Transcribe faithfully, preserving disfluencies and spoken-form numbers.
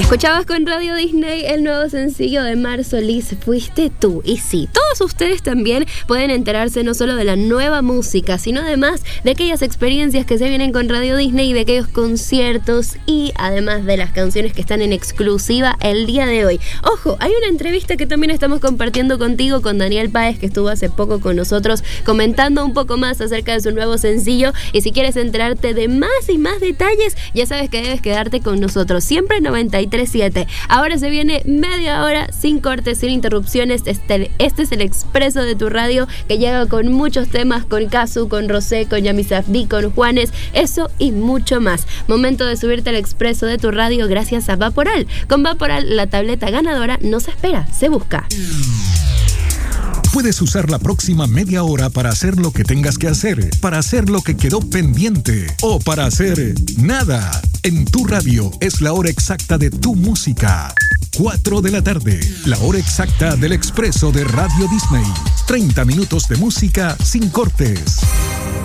Escuchabas con Radio Disney el nuevo sencillo de Mar Solís, Fuiste Tú. Y sí, todos ustedes también pueden enterarse no solo de la nueva música, sino además de aquellas experiencias que se vienen con Radio Disney, de aquellos conciertos y además de las canciones que están en exclusiva el día de hoy. Ojo, hay una entrevista que también estamos compartiendo contigo con Daniel Páez, que estuvo hace poco con nosotros comentando un poco más acerca de su nuevo sencillo. Y si quieres enterarte de más y más detalles, ya sabes que debes quedarte con nosotros siempre en noventa y tres punto siete. Ahora se viene media hora sin cortes, sin interrupciones. Este, este es el expreso de tu radio, que llega con muchos temas, con Casu, con Rosé, con Yami Safdie, con Juanes, eso y mucho más. Momento de subirte al expreso de tu radio gracias a Vaporal. Con Vaporal, la tableta ganadora no se espera, se busca. Puedes usar la próxima media hora para hacer lo que tengas que hacer, para hacer lo que quedó pendiente o para hacer nada. En tu radio es la hora exacta de tu música. cuatro de la tarde, la hora exacta del expreso de Radio Disney. treinta minutos de música sin cortes.